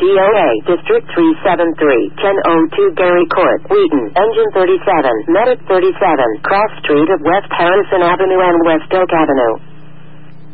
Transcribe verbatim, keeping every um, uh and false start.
O A, District three seven three, ten oh two Gary Court, Wheaton, Engine thirty-seven, Medic thirty-seven, Cross Street of West Harrison Avenue and West Oak Avenue.